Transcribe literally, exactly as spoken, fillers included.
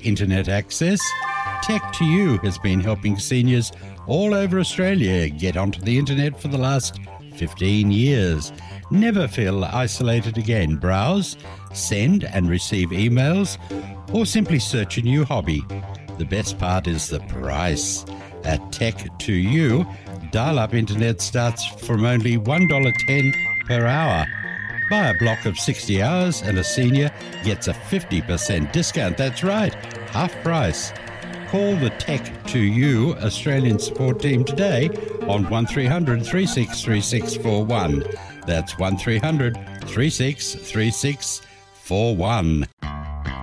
internet access, Tech to You has been helping seniors all over Australia get onto the internet for the last fifteen years. Never feel isolated again. Browse, send and receive emails, or simply search a new hobby. The best part is the price. At Tech to You, dial-up internet starts from only one dollar ten per hour. Buy a block of sixty hours and a senior gets a fifty percent discount. That's right, half price. Call the Tech to You Australian support team today on one three hundred, three six three six four one. That's one three hundred, three six three six four one.